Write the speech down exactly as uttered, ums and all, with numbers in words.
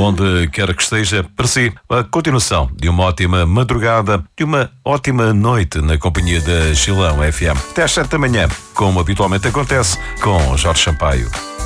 onde quer que esteja, para si, a continuação de uma ótima madrugada, de uma ótima noite na companhia da Chilão F M. Até às sete da manhã, como habitualmente acontece, com Jorge Sampaio.